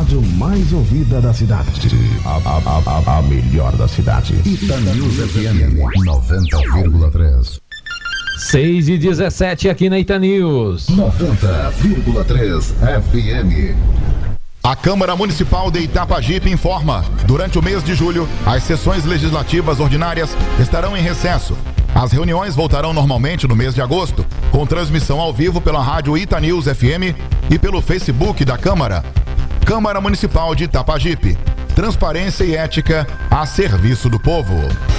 rádio mais ouvida da cidade. A melhor da cidade. Itanews FM 90,3. 6h17 aqui na Itanews. 90,3 FM. A Câmara Municipal de Itapajipe informa: durante o mês de julho, as sessões legislativas ordinárias estarão em recesso. As reuniões voltarão normalmente no mês de agosto, com transmissão ao vivo pela rádio Itanews FM e pelo Facebook da Câmara. Câmara Municipal de Itapajipe. Transparência e ética a serviço do povo.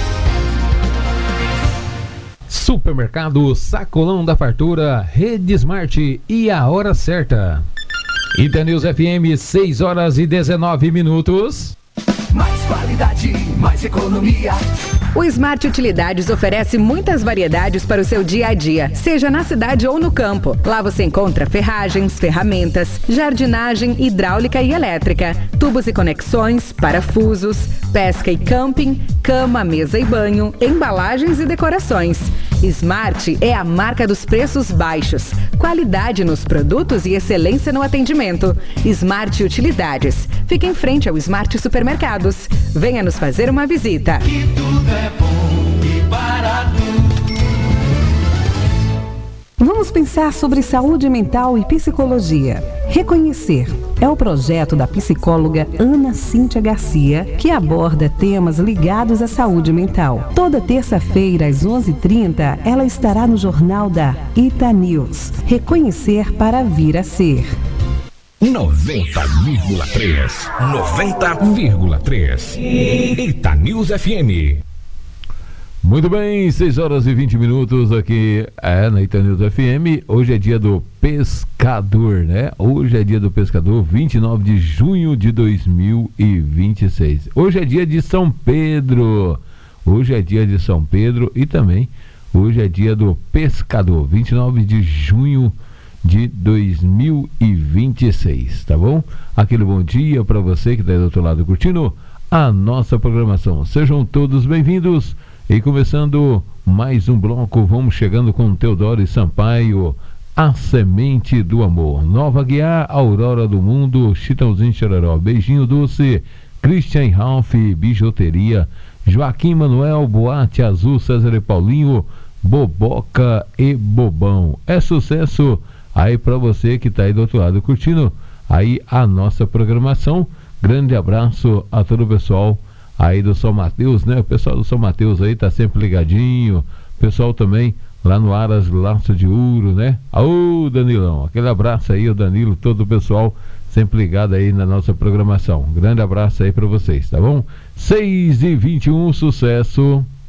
Supermercado Sacolão da Fartura, Rede Smart e a hora certa. Itanews FM, 6h19. Mais qualidade, mais economia. O Smart Utilidades oferece muitas variedades para o seu dia a dia, seja na cidade ou no campo. Lá você encontra ferragens, ferramentas, jardinagem, hidráulica e elétrica, tubos e conexões, parafusos, pesca e camping, cama, mesa e banho, embalagens e decorações. Smart é a marca dos preços baixos, qualidade nos produtos e excelência no atendimento. Smart Utilidades. Fica em frente ao Smart Supermercados. Venha nos fazer uma visita. Que tudo é bom e barato. Vamos pensar sobre saúde mental e psicologia. Reconhecer é o projeto da psicóloga Ana Cíntia Garcia, que aborda temas ligados à saúde mental. Toda terça-feira, às 11h30, ela estará no Jornal da Itanews. Reconhecer para vir a ser. 90,3. 90,3. Itanews FM. Muito bem, 6h20 aqui na Itanews FM. Hoje é dia do pescador, né? Hoje é dia do pescador, 29 de junho de 2026. Hoje é dia de São Pedro. Hoje é dia de São Pedro e também hoje é dia do pescador, 29 de junho de 2026, tá bom? Aquele bom dia para você que está aí do outro lado curtindo a nossa programação. Sejam todos bem-vindos. E começando mais um bloco, vamos chegando com Teodoro Sampaio, A Semente do Amor. Nova Guiar, Aurora do Mundo, Chitãozinho Chororó, Beijinho Doce, Christian Ralph, Bijuteria, Joaquim Manuel, Boate Azul, César e Paulinho, Boboca e Bobão. É sucesso aí para você que está aí do outro lado curtindo aí a nossa programação. Grande abraço a todo o pessoal aí do São Mateus, né? O pessoal do São Mateus aí tá sempre ligadinho. O pessoal também lá no Aras Laço de Ouro, né? Ô Danilão, aquele abraço aí, o Danilo, todo o pessoal sempre ligado aí na nossa programação. Grande abraço aí para vocês, tá bom? 6h21, sucesso.